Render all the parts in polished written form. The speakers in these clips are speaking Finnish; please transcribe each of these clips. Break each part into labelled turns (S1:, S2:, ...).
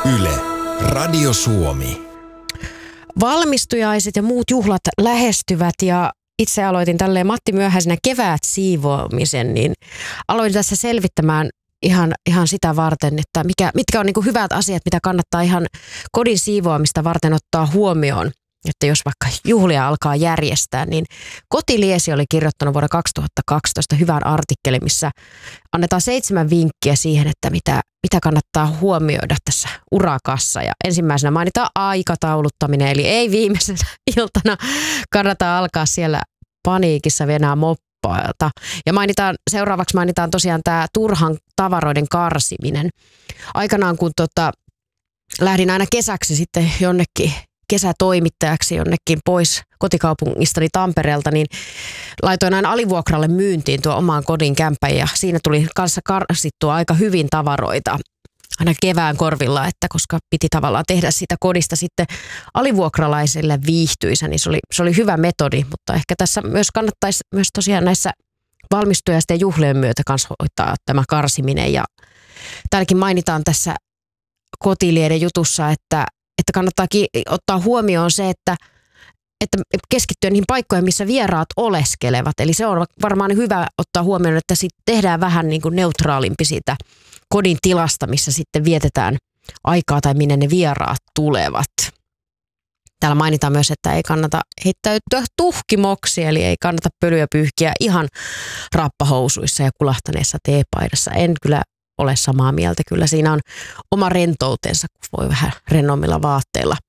S1: Yle, Radio Suomi.
S2: Valmistujaiset ja muut juhlat lähestyvät ja itse aloitin tälleen Matti Myöhäisenä kevät siivoamisen, niin aloin tässä selvittämään ihan sitä varten, että mitkä on niin kuin hyvät asiat, mitä kannattaa ihan kodin siivoamista varten ottaa huomioon. Että jos vaikka juhlia alkaa järjestää, niin Kotiliesi oli kirjoittanut vuonna 2012 hyvän artikkelin, missä annetaan 7 vinkkiä siihen, että mitä kannattaa huomioida tässä urakassa. Ja ensimmäisenä mainitaan aikatauluttaminen, eli ei viimeisenä iltana kannata alkaa siellä paniikissa venää moppailta. Ja seuraavaksi mainitaan tosiaan tämä turhan tavaroiden karsiminen. Aikanaan kun lähdin aina kesäksi sitten jonnekin kesätoimittajaksi jonnekin pois kotikaupungistani Tampereelta, niin laitoin aina alivuokralle myyntiin tuo omaan kodin kämppän ja siinä tuli kanssa karsittua aika hyvin tavaroita aina kevään korvilla, että koska piti tavallaan tehdä siitä kodista sitten alivuokralaisille viihtyisä, niin se oli hyvä metodi, mutta ehkä tässä myös kannattaisi myös tosiaan näissä valmistujaisten ja juhlien myötä kanssa hoitaa tämä karsiminen ja täälläkin mainitaan tässä Kotilieden jutussa, että kannattaa ottaa huomioon se, että keskittyä niihin paikkoihin, missä vieraat oleskelevat. Eli se on varmaan hyvä ottaa huomioon, että sitten tehdään vähän niin kuin neutraalimpi siitä kodin tilasta, missä sitten vietetään aikaa tai minne ne vieraat tulevat. Täällä mainitaan myös, että ei kannata heittäytyä tuhkimoksi, eli ei kannata pölyä pyyhkiä ihan rappahousuissa ja kulahtaneessa teepaidassa. En kyllä ole samaa mieltä. Kyllä siinä on oma rentoutensa, kun voi vähän rennommilla vaatteilla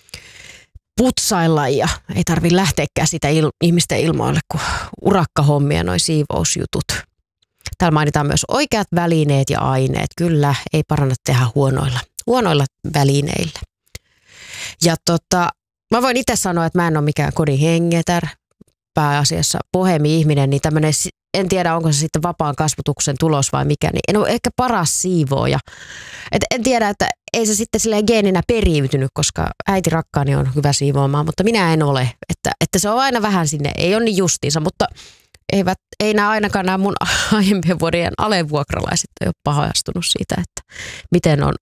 S2: putsailla ja ei tarvitse lähteäkään sitä ihmisten ilmoille, kun urakkahommia noi siivousjutut. Täällä mainitaan myös oikeat välineet ja aineet. Kyllä, ei paranna tehdä huonoilla välineillä. Ja mä voin itse sanoa, että mä en ole mikään kodin hengetär, pääasiassa bohemi-ihminen, niin tämmöinen, en tiedä onko se sitten vapaan kasvatuksen tulos vai mikä, niin en ole ehkä paras siivooja. En tiedä, että ei se sitten silleen geeninä periytynyt, koska äiti rakkaani on hyvä siivoamaan, mutta minä en ole. Että se on aina vähän sinne, ei ole niin justiinsa, mutta ei nämä ainakaan nämä mun aiempien vuodien alevuokralaiset ole pahastunut siitä, että miten on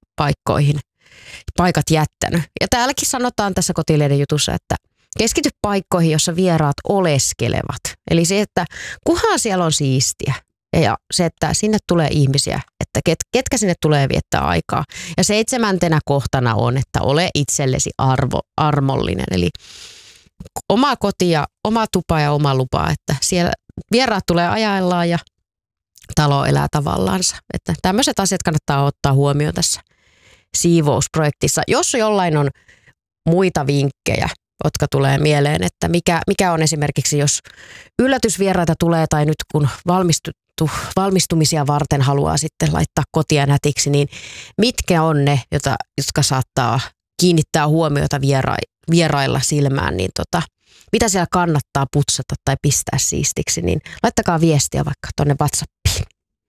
S2: paikat jättänyt. Ja täälläkin sanotaan tässä Kotilieden jutussa, että keskity paikkoihin, jossa vieraat oleskelevat. Eli se, että kunhan siellä on siistiä ja se, että sinne tulee ihmisiä, että ketkä sinne tulee viettää aikaa. Ja 7. kohtana on, että ole itsellesi armollinen. Eli oma koti ja oma tupa ja oma lupa, että siellä vieraat tulee ajaillaan ja talo elää tavallaansa. Että tämmöiset asiat kannattaa ottaa huomioon tässä siivousprojektissa. Jos jollain on muita vinkkejä, jotka tulee mieleen, että mikä on esimerkiksi, jos yllätysvieraita tulee tai nyt kun valmistumisia varten haluaa sitten laittaa kotia nätiksi, niin mitkä on ne, jotka saattaa kiinnittää huomiota vierailla silmään, niin mitä siellä kannattaa putsata tai pistää siistiksi, niin laittakaa viestiä vaikka tuonne WhatsAppiin.